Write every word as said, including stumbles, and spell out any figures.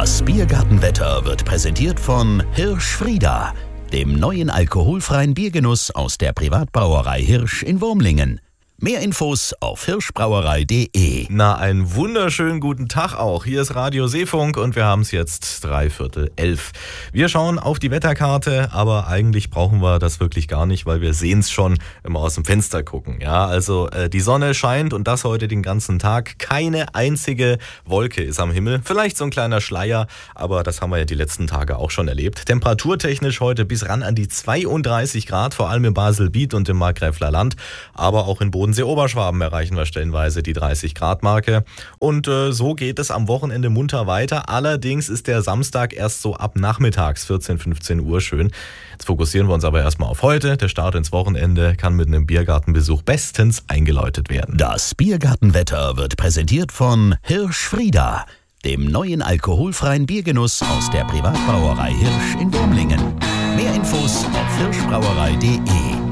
Das Biergartenwetter wird präsentiert von Hirsch Frieda, dem neuen alkoholfreien Biergenuss aus der Privatbrauerei Hirsch in Wurmlingen. Mehr Infos auf hirschbrauerei punkt de. Na, einen wunderschönen guten Tag auch. Hier ist Radio Seefunk und wir haben es jetzt dreiviertel elf. Wir schauen auf die Wetterkarte, aber eigentlich brauchen wir das wirklich gar nicht, weil wir sehen es schon, wenn wir aus dem Fenster gucken. Ja, also äh, die Sonne scheint und das heute den ganzen Tag. Keine einzige Wolke ist am Himmel. Vielleicht so ein kleiner Schleier, aber das haben wir ja die letzten Tage auch schon erlebt. Temperaturtechnisch heute bis ran an die zweiunddreißig Grad, vor allem in Basel-Biet und im Markgräfler Land, aber auch in Bodensee Oberschwaben erreichen wir stellenweise die dreißig Grad Marke. Und äh, so geht es am Wochenende munter weiter. Allerdings ist der Samstag erst so ab nachmittags vierzehn, fünfzehn Uhr schön. Jetzt fokussieren wir uns aber erstmal auf heute. Der Start ins Wochenende kann mit einem Biergartenbesuch bestens eingeläutet werden. Das Biergartenwetter wird präsentiert von Hirsch Frieda, dem neuen alkoholfreien Biergenuss aus der Privatbrauerei Hirsch in Wurmlingen. Mehr Infos auf hirschbrauerei punkt de.